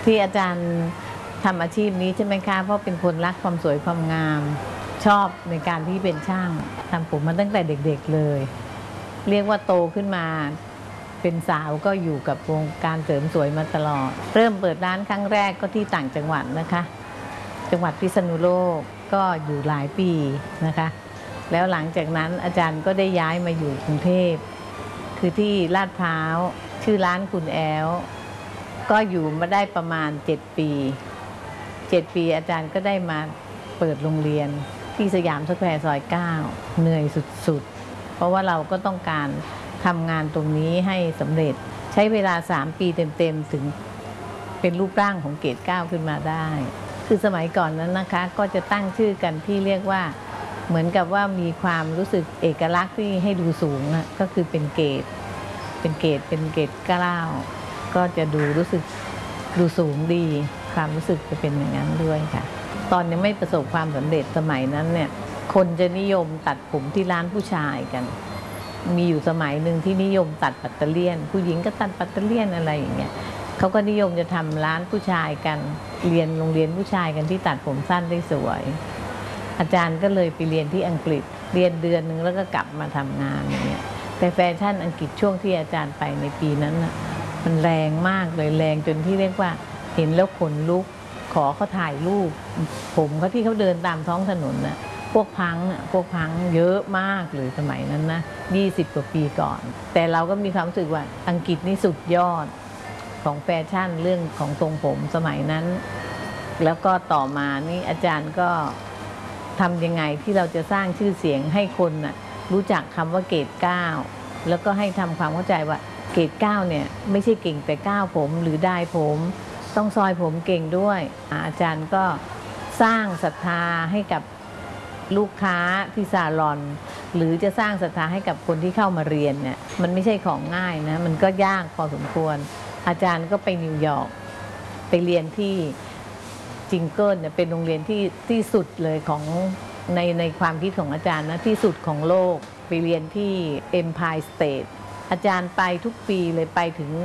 ที่อาจารย์ทำอาชีพนี้ใช่ไหมคะเพราะเป็นคนรักความสวยความงามชอบในการที่เป็นช่างทำผมมาตั้งแต่เด็กๆเลยเรียกว่าโตขึ้นมาเป็นสาวก็อยู่กับวงการเสริมสวยมาตลอดเริ่มเปิดร้านครั้งแรกก็ที่ต่างจังหวัดนะคะจังหวัดพิษณุโลกก็อยู่หลายปีนะคะแล้วหลังจากนั้นอาจารย์ก็ได้ย้ายมาอยู่กรุงเทพคือที่ลาดพร้าวชื่อร้านคุณแอลก็อยู่มาได้ประมาณ7 ปีอาจารย์ก็ได้มาเปิดโรงเรียนที่สยามสแควร์ซอย 9เหนื่อยสุดๆเพราะว่าเราก็ต้องการทำงานตรงนี้ให้สำเร็จใช้เวลา3 ปีเต็มๆถึงเป็นรูปร่างของเกรด 9ขึ้นมาได้คือสมัยก่อนนั้นนะคะก็จะตั้งชื่อกันที่เรียกว่าเหมือนกับว่ามีความรู้สึกเอกลักษณ์ที่ให้ดูสูงก็คือเป็นเกรด 9ก็จะดูรู้สึกดูสูงดีความรู้สึกจะเป็นอย่างนั้นด้วยค่ะตอนยังไม่ประสบความสำเร็จสมัยนั้นเนี่ยคนจะนิยมตัดผมที่ร้านผู้ชายกันมีอยู่สมัยหนึ่งที่นิยมตัดปัตเตอร์เลียนผู้หญิงก็ตัดปัตเตอร์เลียนอะไรอย่างเงี้ยเขาก็นิยมจะทำร้านผู้ชายกันเรียนโรงเรียนผู้ชายกันที่ตัดผมสั้นได้สวยอาจารย์ก็เลยไปเรียนที่อังกฤษเรียนเดือนนึงแล้วก็กลับมาทำงานอย่างเงี้ยแต่แฟชั่นอังกฤษช่วงที่อาจารย์ไปในปีนั้นน่ะมันแรงมากเลยแรงจนที่เรียกว่าเห็นแล้วขนลุกขอเขาถ่ายรูปผมเขาที่เขาเดินตามท้องถนนน่ะพวกพังเยอะมากเลยสมัยนั้นนะ20 กว่าปีก่อนแต่เราก็มีความรู้สึกว่าอังกฤษนี่สุดยอดของแฟชั่นเรื่องของทรงผมสมัยนั้นแล้วก็ต่อมานี่อาจารย์ก็ทำยังไงที่เราจะสร้างชื่อเสียงให้คนน่ะรู้จักคำว่าเกรด 9แล้วก็ให้ทำความเข้าใจว่าเกรด 9เนี่ยไม่ใช่เก่งแต่ก้าวผมหรือได้ผมต้องซอยผมเก่งด้วยอาจารย์ก็สร้างศรัทธาให้กับลูกค้าที่ซาลอนหรือจะสร้างศรัทธาให้กับคนที่เข้ามาเรียนเนี่ยมันไม่ใช่ของง่ายนะมันก็ยากพอสมควรอาจารย์ก็ไปนิวยอร์กไปเรียนที่จิงเกิลเนี่ยเป็นโรงเรียนที่สุดเลยของในความคิดของอาจารย์นะที่สุดของโลกไปเรียนที่ Empire State อาจารย์ไปทุกปีเลยไปถึง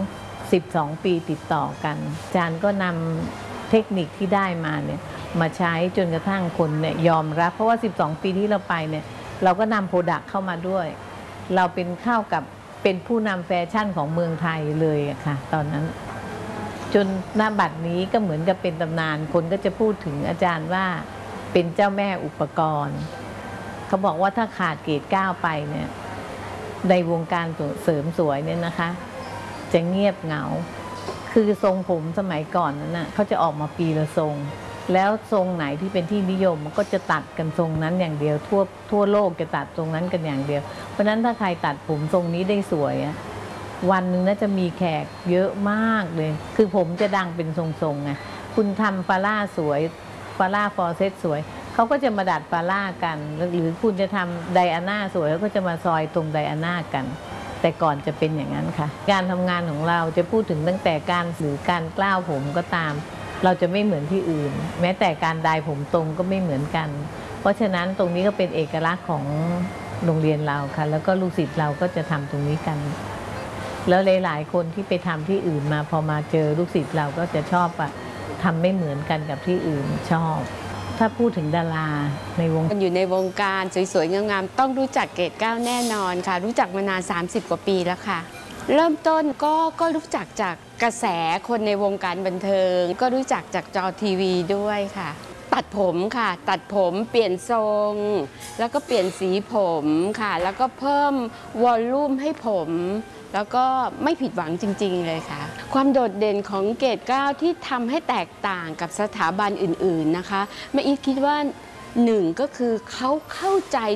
12 ปีติดต่อกันอาจารย์ก็นำเทคนิคที่ได้มาเนี่ยมาใช้จนกระทั่งคนเนี่ยยอมรับเพราะว่า12 ปีที่เราไปเนี่ยเราก็นำโปรดักต์เข้ามาด้วยเราเป็นเข้ากับเป็นผู้นำแฟชั่นของเมืองไทยเลยอะค่ะตอนนั้นจนหน้าบัดนี้ก็เหมือนกับเป็นตำนานคนก็จะพูดถึงอาจารย์ว่าเป็นเจ้าแม่อุปกรณ์เขาบอกว่าถ้าขาดเกรด 9ไปเนี่ยในวงการเสริมสวยเนี่ยนะคะจะเงียบเหงาคือทรงผมสมัยก่อนนั้นนะเขาจะออกมาปีละทรงแล้วทรงไหนที่เป็นที่นิยมมันก็จะตัดกันทรงนั้นอย่างเดียวทั่วโลกจะตัดทรงนั้นกันอย่างเดียวเพราะฉะนั้นถ้าใครตัดผมทรงนี้ได้สวยวันหนึ่งน่าจะมีแขกเยอะมากเลยคือผมจะดังเป็นทรงๆไงคุณทำฟาร่าสวยฟาร่าฟอร์เซตสวยเขาก็จะมาดัดฟาร่ากันหรือคุณจะทำไดอาน่าสวยเขาก็จะมาซอยตรงไดอาน่ากันแต่ก่อนจะเป็นอย่างนั้นค่ะการทำงานของเราจะพูดถึงตั้งแต่การหรือการกล้าวผมก็ตามเราจะไม่เหมือนที่อื่นแม้แต่การดายผมตรงก็ไม่เหมือนกันเพราะฉะนั้นตรงนี้ก็เป็นเอกลักษณ์ของโรงเรียนเราค่ะแล้วก็ลูกศิษย์เราก็จะทำตรงนี้กันแล้วหลายๆคนที่ไปทำที่อื่นมาพอมาเจอลูกศิษย์เราก็จะชอบทำไม่เหมือนกันกับที่อื่นชอบถ้าพูดถึงดาราในวงอยู่ในวงการสวยๆงามๆต้องรู้จักเกรด 9แน่นอนค่ะรู้จักมานาน30 กว่าปีแล้วค่ะเริ่มต้นก็รู้จักจากกระแสคนในวงการบันเทิงก็รู้จักจากจอทีวีด้วยค่ะตัดผมค่ะตัดผมเปลี่ยนทรงแล้วก็เปลี่ยนสีผมค่ะแล้วก็เพิ่มวอลลุ่มให้ผมแล้วก็ไม่ผิดหวังจริงๆเลยค่ะความโดดเด่นของเกรด 9ที่ทำให้แตกต่างกับสถาบันอื่นๆนะคะแม่อีทคิดว่า1ก็คือเขาเข้าใจ